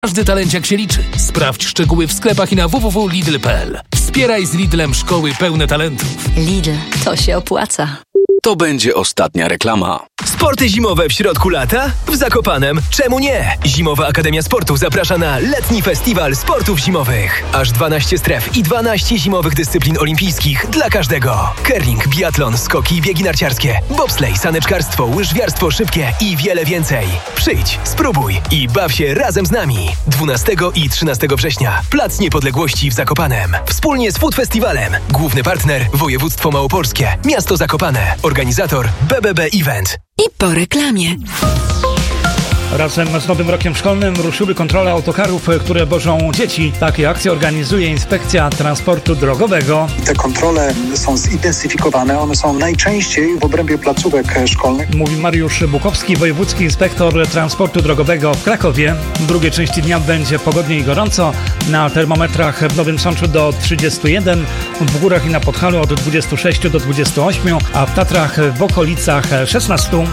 Każdy talenciak się liczy. Sprawdź szczegóły w sklepach i na www.lidl.pl. Wspieraj z Lidlem szkoły pełne talentów. Lidl, to się opłaca. To będzie ostatnia reklama. Sporty zimowe w środku lata? W Zakopanem. Czemu nie? Zimowa Akademia Sportu zaprasza na letni festiwal sportów zimowych. Aż 12 stref i 12 zimowych dyscyplin olimpijskich dla każdego. Curling, biatlon, skoki i biegi narciarskie, bobsleigh, saneczkarstwo, łyżwiarstwo szybkie i wiele więcej. Przyjdź, spróbuj i baw się razem z nami. 12 i 13 września. Plac Niepodległości w Zakopanem. Wspólnie z Food Festiwalem. Główny partner Województwo Małopolskie. Miasto Zakopane. Organizator BBB Event. I po reklamie. Razem z nowym rokiem szkolnym ruszyły kontrole autokarów, które wożą dzieci. Takie akcje organizuje Inspekcja Transportu Drogowego. Te kontrole są zintensyfikowane, one są najczęściej w obrębie placówek szkolnych. Mówi Mariusz Bukowski, wojewódzki inspektor transportu drogowego w Krakowie. W drugiej części dnia będzie pogodnie i gorąco. Na termometrach w Nowym Sączu do 31, w górach i na Podhalu od 26 do 28, a w Tatrach w okolicach 16.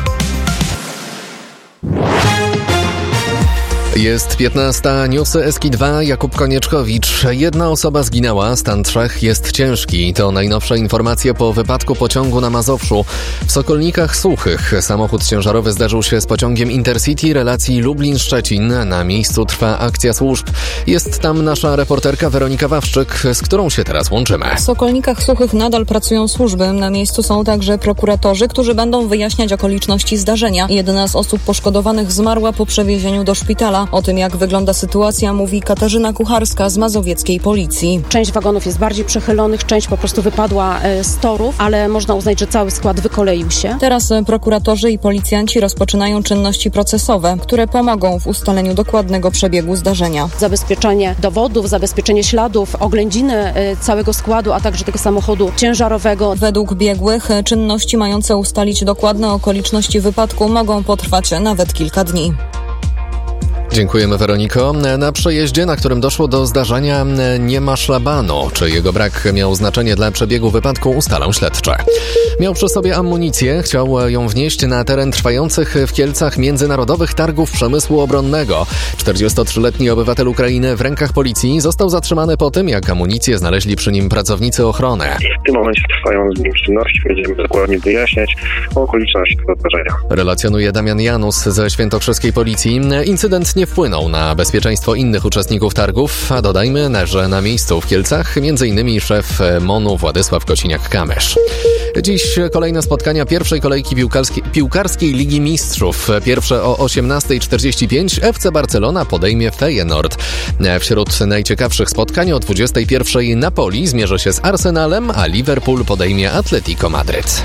Jest 15, newsy Eski2, Jakub Konieczkowicz. 1 osoba zginęła, stan 3 jest ciężki. To najnowsze informacje po wypadku pociągu na Mazowszu. W Sokolnikach Suchych samochód ciężarowy zderzył się z pociągiem Intercity relacji Lublin-Szczecin. Na miejscu trwa akcja służb. Jest tam nasza reporterka Weronika Wawrzyk, z którą się teraz łączymy. W Sokolnikach Suchych nadal pracują służby. Na miejscu są także prokuratorzy, którzy będą wyjaśniać okoliczności zdarzenia. Jedna z osób poszkodowanych zmarła po przewiezieniu do szpitala. O tym, jak wygląda sytuacja, mówi Katarzyna Kucharska z mazowieckiej policji. Część wagonów jest bardziej przechylonych, część po prostu wypadła z torów, ale można uznać, że cały skład wykoleił się. Teraz prokuratorzy i policjanci rozpoczynają czynności procesowe, które pomogą w ustaleniu dokładnego przebiegu zdarzenia. Zabezpieczenie dowodów, zabezpieczenie śladów, oględziny całego składu, a także tego samochodu ciężarowego. Według biegłych czynności mające ustalić dokładne okoliczności wypadku mogą potrwać nawet kilka dni. Dziękujemy, Weroniko. Na przejeździe, na którym doszło do zdarzenia, nie ma szlabanu. Czy jego brak miał znaczenie dla przebiegu wypadku, ustalą śledcze. Miał przy sobie amunicję, chciał ją wnieść na teren trwających w Kielcach międzynarodowych targów przemysłu obronnego. 43-letni obywatel Ukrainy w rękach policji został zatrzymany po tym, jak amunicję znaleźli przy nim pracownicy ochrony. W tym momencie trwają z nim czynności, będziemy dokładnie wyjaśniać okoliczności tego zdarzenia. Relacjonuje Damian Janus ze świętokrzyskiej policji. Incydent nie wpłynął na bezpieczeństwo innych uczestników targów, a dodajmy, że na miejscu w Kielcach m.in. szef MON-u Władysław Kosiniak-Kamysz. Dziś kolejne spotkania pierwszej kolejki piłkarskiej Ligi Mistrzów. Pierwsze o 18:45 FC Barcelona podejmie Feyenoord. Wśród najciekawszych spotkań o 21:00 Napoli zmierzy się z Arsenalem, a Liverpool podejmie Atletico Madryt.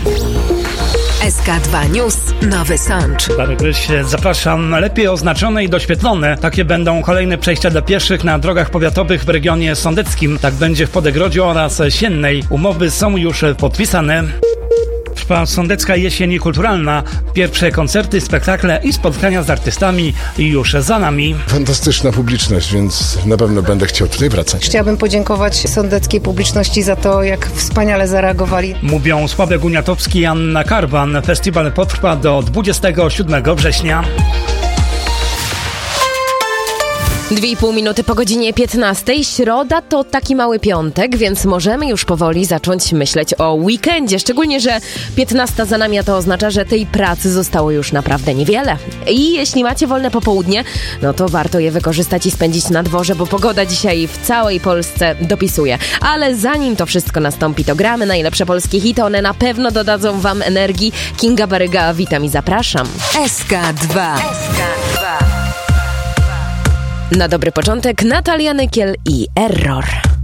SK2 News, Nowy Sącz. Zapraszam. Lepiej oznaczone i doświetlone. Takie będą kolejne przejścia dla pieszych na drogach powiatowych w regionie sądeckim. Tak będzie w Podegrodziu oraz Siennej. Umowy są już podpisane. Trwa Sądecka Jesień Kulturalna. Pierwsze koncerty, spektakle i spotkania z artystami już za nami. Fantastyczna publiczność, więc na pewno będę chciał tutaj wracać. Chciałabym podziękować sądeckiej publiczności za to, jak wspaniale zareagowali. Mówią Sławek Uniatowski i Anna Karwan. Festiwal potrwa do 27 września. 2,5 minuty po godzinie 15. Środa to taki mały piątek, więc możemy już powoli zacząć myśleć o weekendzie. Szczególnie, że 15 za nami, a to oznacza, że tej pracy zostało już naprawdę niewiele. I jeśli macie wolne popołudnie, no to warto je wykorzystać i spędzić na dworze, bo pogoda dzisiaj w całej Polsce dopisuje. Ale zanim to wszystko nastąpi, to gramy najlepsze polskie hity. One na pewno dodadzą wam energii. Kinga Baryga, witam i zapraszam. SK2. Na dobry początek Natalia Nykiel i Error.